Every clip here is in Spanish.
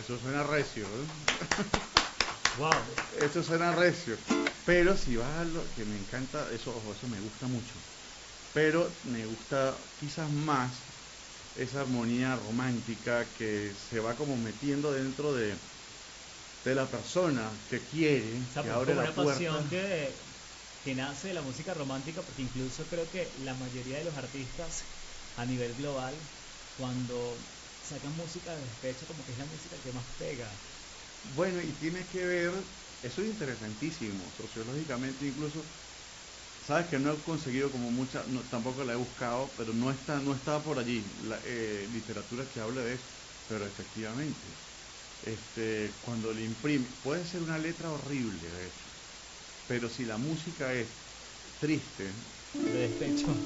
eso suena recio, ¿eh? Wow. Eso suena recio. Pero si vas a lo que me encanta, eso, ojo, eso me gusta mucho. Pero me gusta quizás más esa armonía romántica que se va como metiendo dentro de la persona que quiere, O sea, que pero es abre como la una puerta. pasión que nace de la música romántica, porque incluso creo que la mayoría de los artistas a nivel global, cuando sacan música de despecho, como que es la música que más pega. Bueno, y tiene que ver, eso es interesantísimo, sociológicamente incluso, sabes que no he conseguido como mucha, no, tampoco la he buscado, pero no está por allí la literatura que hable de eso, pero efectivamente, cuando le imprime, puede ser una letra horrible de hecho, pero si la música es triste, De despecho.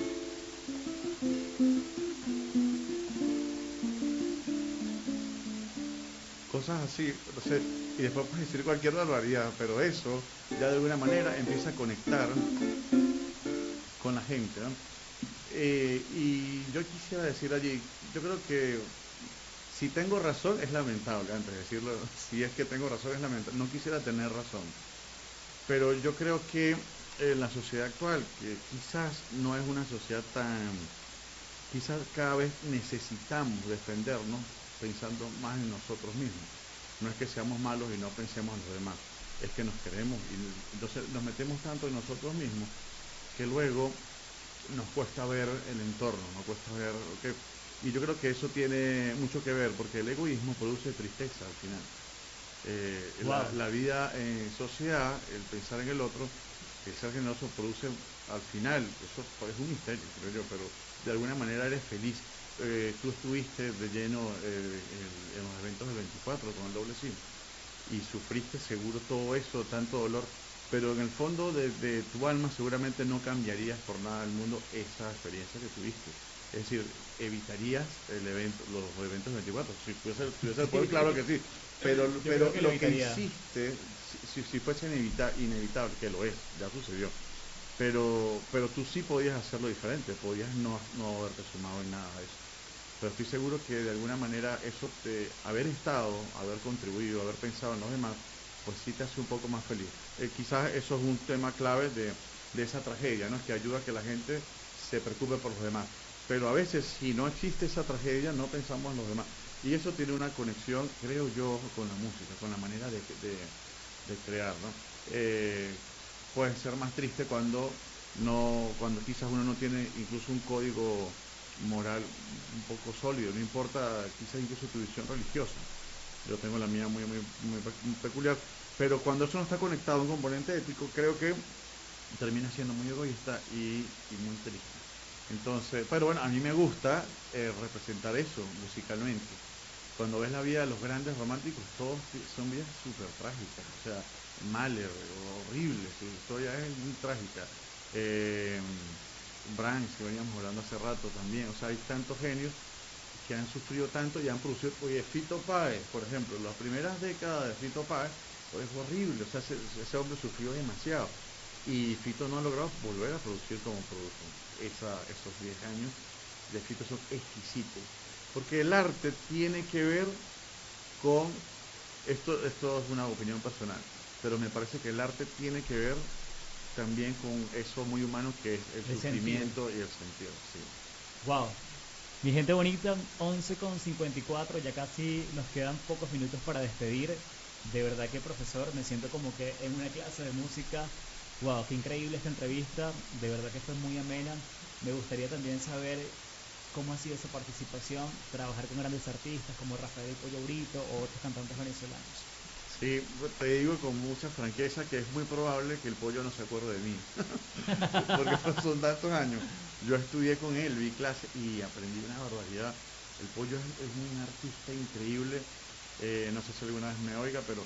cosas así, entonces, y después puedes decir cualquier barbaridad, pero eso ya de alguna manera empieza a conectar con la gente, ¿no? Y yo quisiera decir allí, yo creo que si tengo razón es lamentable, antes de decirlo, si es que tengo razón es lamentable, no quisiera tener razón, pero yo creo que en la sociedad actual, que quizás no es una sociedad tan, quizás cada vez necesitamos defendernos pensando más en nosotros mismos. No es que seamos malos y no pensemos en los demás, es que nos queremos y entonces nos metemos tanto en nosotros mismos que luego nos cuesta ver el entorno, nos cuesta ver, okay. Y yo creo que eso tiene mucho que ver, porque el egoísmo produce tristeza al final. Wow. La vida en sociedad, el pensar en el otro, pensar en el otro produce al final, eso es un misterio, creo yo, pero de alguna manera eres feliz. Tú estuviste de lleno en los eventos del 24 con el doble SIM y sufriste seguro todo eso, tanto dolor, pero en el fondo de tu alma seguramente no cambiarías por nada del mundo esa experiencia que tuviste. Es decir, evitarías los eventos 24. Si tuviese el poder, Sí, claro que sí. Pero, yo creo pero que lo lo que evitaría. hiciste, si fuese inevitable, que lo es, ya sucedió. Pero tú sí podías hacerlo diferente, podías no haberte sumado en nada de eso. Pero estoy seguro que de alguna manera eso de haber estado, haber contribuido, haber pensado en los demás, pues sí te hace un poco más feliz. Quizás eso es un tema clave de esa tragedia, ¿no? Es que ayuda a que la gente se preocupe por los demás. Pero a veces si no existe esa tragedia, no pensamos en los demás. Y eso tiene una conexión, creo yo, con la música, con la manera de crear, ¿no? Eh, Puede ser más triste cuando no, cuando quizás uno no tiene incluso un código moral un poco sólido, no importa quizás incluso tu visión religiosa. Yo tengo la mía muy peculiar, pero cuando eso no está conectado a un componente ético, creo que termina siendo muy egoísta y muy triste. Entonces, pero bueno, a mí me gusta representar eso musicalmente. Cuando ves la vida de los grandes románticos, todos son vidas súper trágicas. O sea, Mahler, horrible, su historia es muy trágica. Eh, Brahms, que veníamos hablando hace rato también. O sea, hay tantos genios que han sufrido tanto y han producido. Oye, Fito Páez, por ejemplo, las primeras décadas de Fito Páez, pues es horrible. O sea, ese hombre sufrió demasiado. Y Fito no ha logrado volver a producir como produjo. Esos 10 años de Fito son exquisitos. Porque el arte tiene que ver con, esto es una opinión personal, pero me parece que el arte tiene que ver también con eso muy humano que es el El sentir. sufrimiento y el sentido, sí. Wow. Mi gente bonita, 11:54, ya casi nos quedan pocos minutos para despedir. De verdad que, profesor, me siento como que en una clase de música. Wow, qué increíble esta entrevista. De verdad que fue muy amena. Me gustaría también saber cómo ha sido esa participación, trabajar con grandes artistas como Rafael El Pollo Brito o otros cantantes venezolanos. Sí, te digo con mucha franqueza que es muy probable que el pollo no se acuerde de mí, porque son tantos años. Yo estudié con él, vi clase y aprendí una barbaridad. El pollo es un artista increíble, no sé si alguna vez me oiga, pero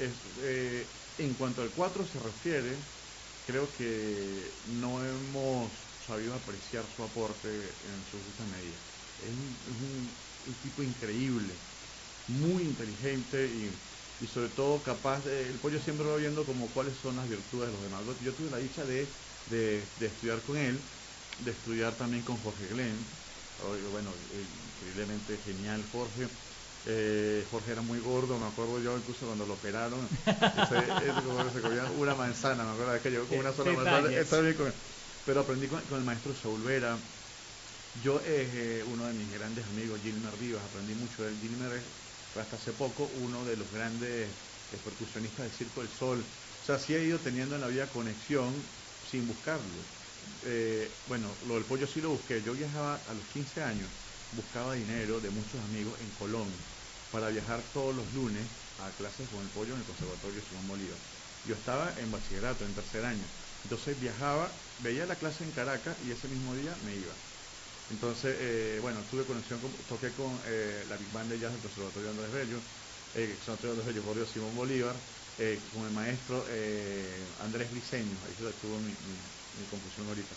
en cuanto al cuatro se refiere, creo que no hemos sabido apreciar su aporte en su justa medida. Es un tipo increíble, muy inteligente y sobre todo capaz de, el pollo siempre va viendo como cuáles son las virtudes de los demás. Yo tuve la dicha de estudiar con él, de estudiar también con Jorge Glenn, bueno, increíblemente genial Jorge, Jorge era muy gordo, me acuerdo yo incluso cuando lo operaron, ese como se comía una manzana, me acuerdo que llegó con una sola manzana, Detalles. pero aprendí con el maestro Saúl Vera. Yo, uno de mis grandes amigos, Gilmer Rivas, aprendí mucho de él. Gilmer es, fue hasta hace poco uno de los grandes percusionistas del Circo del Sol. O sea, sí he ido teniendo en la vida conexión sin buscarlo. Bueno, lo del pollo sí lo busqué. Yo viajaba a los 15 años, buscaba dinero de muchos amigos en Colón para viajar todos los lunes a clases con el pollo en el Conservatorio Simón Bolívar. Yo estaba en bachillerato, en tercer año. Entonces viajaba, veía la clase en Caracas y ese mismo día me iba. Entonces, bueno, tuve conexión, toqué con la Big Band de Jazz del Conservatorio Andrés Bello, Conservatorio Andrés Bello, por Dios, Simón Bolívar, con el maestro Andrés Briceño, ahí se tuvo mi confusión ahorita.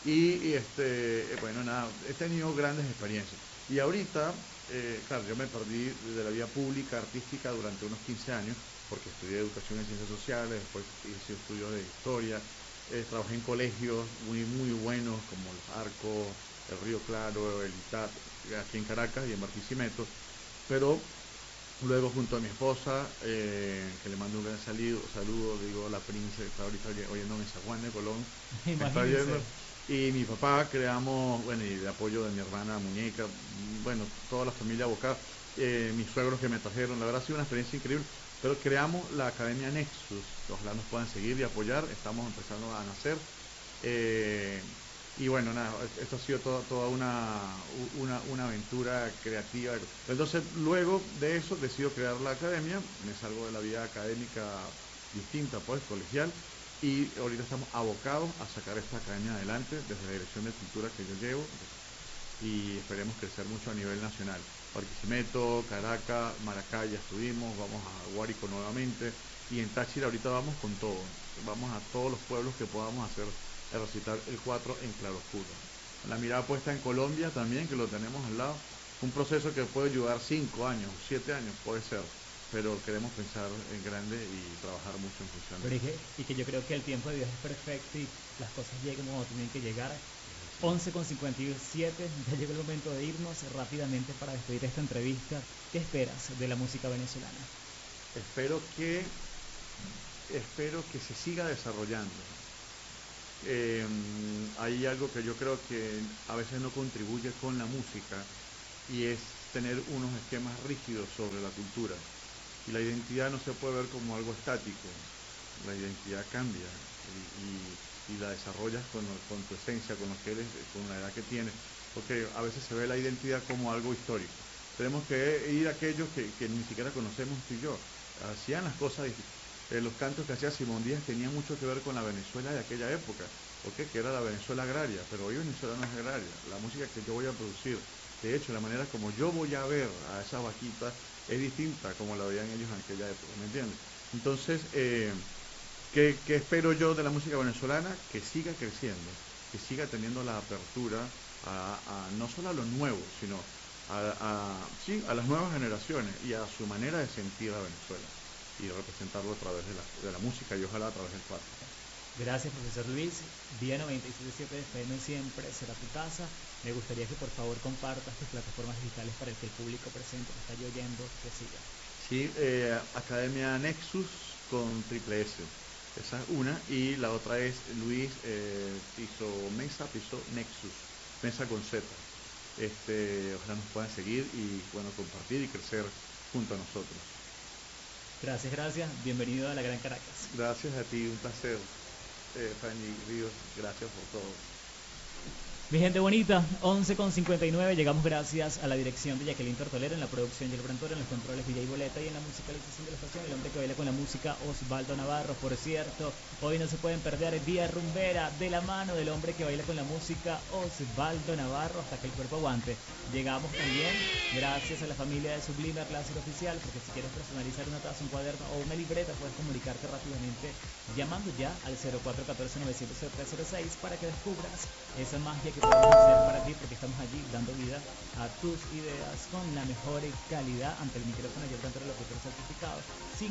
Bueno, nada, he tenido grandes experiencias. Y ahorita, claro, yo me perdí de la vida pública, artística, durante unos 15 años, porque estudié educación en ciencias sociales, después hice estudios de historia, trabajé en colegios muy, muy buenos, como los Arcos, el Río Claro, el ITAP, aquí en Caracas y en Barquisimeto, pero luego junto a mi esposa, que le mando un gran saludo, digo, la Prince, que está ahorita oyéndome en San Juan de Colón, me está oyendo, Imagínense. y mi papá creamos, bueno, y de apoyo de mi hermana Muñeca, bueno, toda la familia Boca, mis suegros que me trajeron, la verdad ha sido una experiencia increíble, pero creamos la Academia Nexus, ojalá nos puedan seguir y apoyar, estamos empezando a nacer, eh, y bueno, nada, esto ha sido toda una aventura creativa. Entonces, luego de eso, decido crear la academia, me salgo de la vida académica distinta, pues, colegial, y ahorita estamos abocados a sacar esta academia adelante desde la dirección de cultura que yo llevo, y esperemos crecer mucho a nivel nacional. Barquisimeto, Caracas, Maracay ya estuvimos, vamos a Guárico nuevamente, y en Táchira ahorita vamos con todo, vamos a todos los pueblos que podamos hacer el recital el 4 en claroscuro. La mirada puesta en Colombia también, que lo tenemos al lado, un proceso que puede llevar 5 años, 7 años, puede ser, pero queremos pensar en grande y trabajar mucho en función de Pero eso. y que yo creo que el tiempo de Dios es perfecto y las cosas llegan como tienen que llegar. Es así. 11:57, ya llegó el momento de irnos rápidamente para despedir esta entrevista. ¿Qué esperas de la música venezolana? Espero que, espero que se siga desarrollando. Hay algo que yo creo que a veces no contribuye con la música y es tener unos esquemas rígidos sobre la cultura. Y la identidad no se puede ver como algo estático, la identidad cambia y la desarrollas con tu esencia, con lo que eres, con la edad que tienes, porque a veces se ve la identidad como algo histórico. Tenemos que ir a aquellos que ni siquiera conocemos tú y yo, hacían las cosas, los cantos que hacía Simón Díaz tenían mucho que ver con la Venezuela de aquella época, ¿ok? Que era la Venezuela agraria, pero hoy Venezuela no es agraria, la música que yo voy a producir, de hecho, la manera como yo voy a ver a esas vaquitas es distinta como la veían ellos en aquella época, ¿me entiendes? Entonces, ¿qué espero yo de la música venezolana? Que siga creciendo, que siga teniendo la apertura no solo a lo nuevo, sino sí, a las nuevas generaciones y a su manera de sentir a Venezuela y representarlo a través de la música y ojalá a través del cuatro. Gracias, profesor Luis. Vía 97.7 FM siempre será tu casa. Me gustaría que por favor compartas tus plataformas digitales para que el público presente que está oyendo te siga. Sí, Academia Nexus con triple S. Esa es una. Y la otra es Luis piso Mesa, piso Nexus. Mesa con Z. Ojalá nos puedan seguir y bueno, compartir y crecer junto a nosotros. Gracias, gracias. Bienvenido a la Gran Caracas. Gracias a ti, un placer, Fanny Ríos. Gracias por todo. Mi gente bonita, 11:59, llegamos gracias a la dirección de Jacqueline Tortolero, en la producción Gil Brantor, en los controles DJ Boleta y en la musicalización de la estación, el hombre que baila con la música, Osvaldo Navarro. Por cierto, hoy no se pueden perder Vía Rumbera, de la mano del hombre que baila con la música, Osvaldo Navarro, hasta que el cuerpo aguante. Llegamos también gracias a la familia de Sublime Láser Oficial, porque si quieres personalizar una taza, un cuaderno o una libreta, puedes comunicarte rápidamente llamando ya al 0414-900-0306 para que descubras esa magia que podemos hacer para ti, porque estamos allí dando vida a tus ideas con la mejor calidad. Ante el micrófono yo tanto el locutor certificado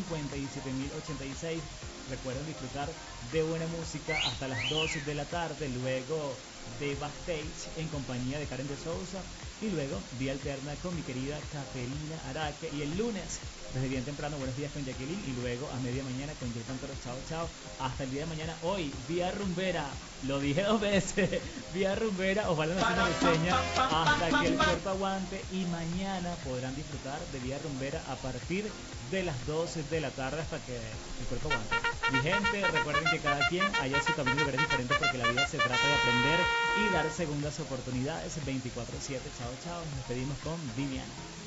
57086. Recuerden disfrutar de buena música hasta las 2 de la tarde, luego de Backstage en compañía de Karen de Sousa. y luego vía alterna con mi querida Caterina Araque, y el lunes desde bien temprano Buenos Días con Jacqueline, y luego a media mañana con Jay Pantoro. Chao, chao, hasta el día de mañana. Hoy, vía rumbera, lo dije 2 veces, vía rumbera, ojalá no se me enseña hasta que el cuerpo aguante, y mañana podrán disfrutar de vía rumbera a partir de las 12 de la tarde hasta que el cuerpo aguante. Mi gente, recuerden que cada quien haya su camino y lugares diferentes, porque la vida se trata de aprender y dar segundas oportunidades 24/7. Chao, chao, nos despedimos con Viviana.